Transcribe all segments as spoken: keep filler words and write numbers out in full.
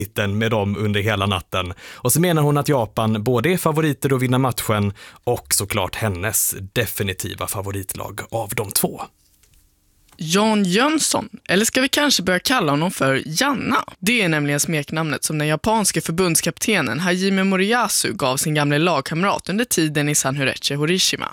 med dem under hela natten. Och så menar hon att Japan både är favoriter att vinna matchen och såklart hennes definitiva favoritlag av de två. Jan Jönsson, eller ska vi kanske börja kalla honom för Janna? Det är nämligen smeknamnet som den japanske förbundskaptenen Hajime Moriyasu gav sin gamla lagkamrat under tiden i Sanhureche Hiroshima.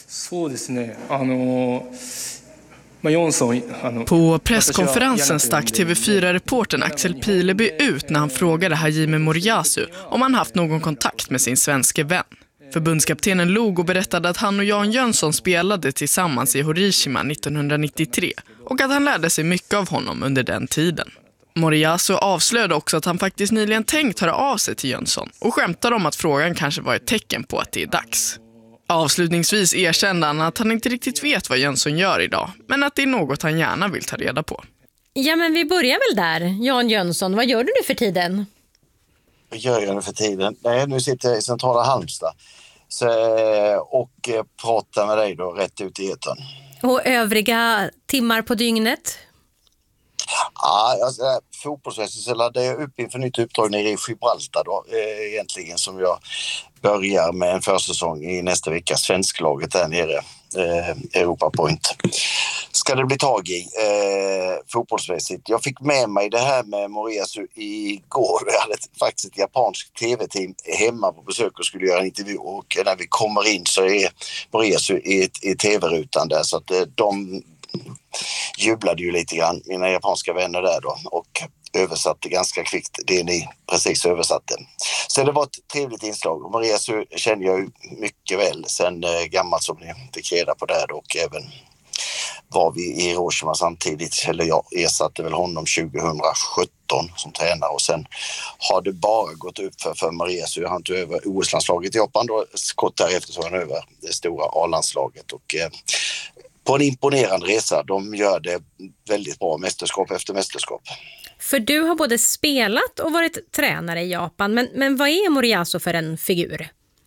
På presskonferensen stack T V fyra-reportern Axel Pileby ut när han frågade Hajime Moriyasu om han haft någon kontakt med sin svenske vän. Förbundskaptenen log och berättade att han och Jan Jönsson spelade tillsammans i Hiroshima nittonhundranittiotre och att han lärde sig mycket av honom under den tiden. Moriyasu avslöjade också att han faktiskt nyligen tänkt höra av sig till Jönsson och skämtade om att frågan kanske var ett tecken på att det är dags. Avslutningsvis erkände han att han inte riktigt vet vad Jönsson gör idag, men att det är något han gärna vill ta reda på. Ja, men vi börjar väl där. Jan Jönsson, vad gör du nu för tiden? Vad gör jag nu för tiden? Nej, nu sitter jag i centrala Halmstad så, och pratar med dig då rätt ut i etern. Och övriga timmar på dygnet? Ja, alltså, fotbollsmässigt så laddade jag upp inför nytt uppdrag nere i Gibraltar då, eh, egentligen som jag börjar med en försäsong i nästa vecka. Svensklaget där nere, eh, Europa Point. Ska det bli tag i eh, fotbollsmässigt. Jag fick med mig det här med Moriyasu igår. Jag hade faktiskt ett japanskt tv-team hemma på besök och skulle göra en intervju. Och när vi kommer in så är Moriyasu i, i tv-rutan där. Så att eh, de jublade ju lite grann, mina japanska vänner där då. Och översatte ganska kvickt det ni precis översatte. Så det var ett trevligt inslag. Och Moriyasu känner jag ju mycket väl sen eh, gammalt som ni fick reda på där. Och även var vi i Hiroshima samtidigt, eller jag ersatte väl honom tjugohundrasjutton som tränare och sen har det bara gått upp för, för Moriyasu. Han tog över O S-landslaget i Japan då, kort därefter så han över det stora A-landslaget och eh, på en imponerande resa. De gör det väldigt bra mästerskap efter mästerskap. För du har både spelat och varit tränare i Japan, men, men vad är Moriyasu för en figur?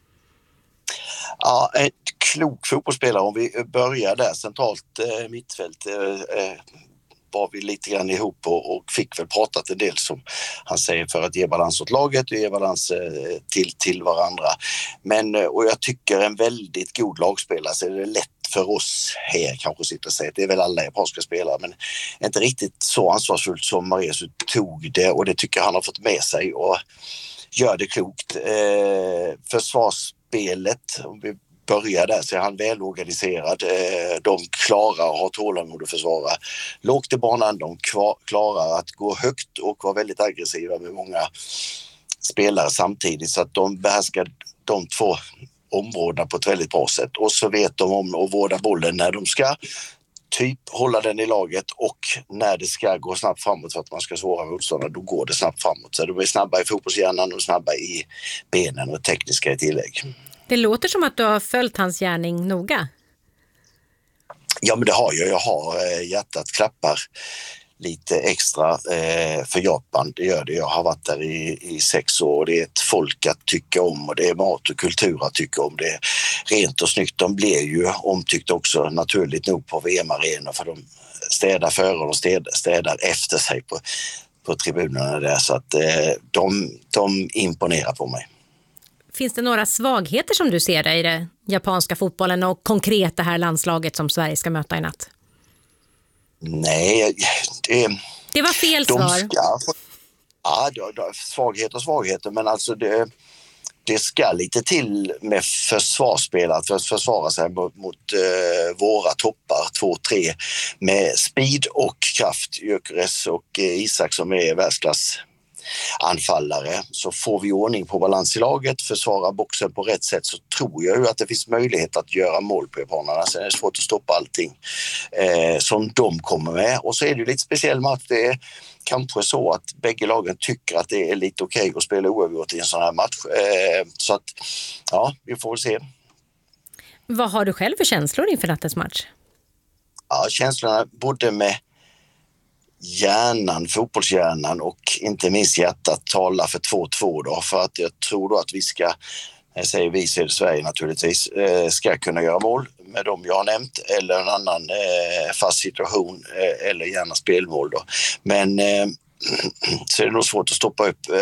Ja, en klok fotbollsspelare. Om vi börjar där centralt eh, mittfält eh, var vi lite grann ihop och, och fick väl pratat en del som han säger för att ge balans åt laget och ge balans eh, till, till varandra. Men, och jag tycker en väldigt god lagspelare så är det lätt för oss här kanske sitter och säger att det är väl alla japanska spelare men inte riktigt så ansvarsfullt som Moriyasu tog det och det tycker han har fått med sig och gör det klokt. Eh, försvarsspelet, om vi börjar där så är han välorganiserad. Eh, de klarar att ha tålamod att försvara lågt i banan, de kvar, klarar att gå högt och vara väldigt aggressiva med många spelare samtidigt så att de behärskar de två områdena på ett väldigt bra sätt och så vet de om att vårda bollen när de ska typ hålla den i laget och när det ska gå snabbt framåt för att man ska svåra motståndare då går det snabbt framåt så de är snabba i fotbollshjärnan och snabba i benen och tekniska i tillägg. Det låter som att du har följt hans gärning noga. Ja men det har jag, jag har hjärtat klappar lite extra eh, för Japan, det gör det. Jag har varit där i, i sex år och det är ett folk att tycka om och det är mat och kultur att tycka om. Det är rent och snyggt. De blir ju omtyckt också naturligt nog på V M-arenor för de städar före och städar, städar efter sig på, på tribunerna där så att eh, de, de imponerar på mig. Finns det några svagheter som du ser i det japanska fotbollen och konkret det här landslaget som Sverige ska möta i natt? Nej, det, det var fel de svar. Ska, ja, det, det, svagheter och svagheter, men alltså det, det ska lite till med försvarsspelare för att försvara sig mot, mot uh, våra toppar, två, tre, med speed och kraft. Gyökeres och uh, Isak som är världsklass anfallare, så får vi ordning på balans i laget, försvara boxen på rätt sätt så tror jag ju att det finns möjlighet att göra mål på japanerna. Sen är det svårt att stoppa allting eh, som de kommer med och så är det ju lite speciell match. Det är kanske så att bägge lagen tycker att det är lite okej okay att spela oavgjort i en sån här match. Eh, så att ja, vi får se. Vad har du själv för känslor inför nattens match? Ja, känslorna både med hjärnan, fotbollshjärnan och inte minst hjärtat talar för två två då för att jag tror då att vi ska, jag säger vi så är det Sverige naturligtvis, ska kunna göra mål med dem jag har nämnt eller en annan eh, fast situation eh, eller gärna spelmål då. Men eh, så är det nog svårt att stoppa upp